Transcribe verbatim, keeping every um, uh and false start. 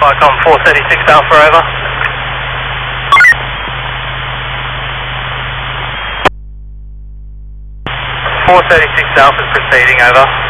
Vicom four thirty-six Alpha, over. four thirty-six Alpha is proceeding, over.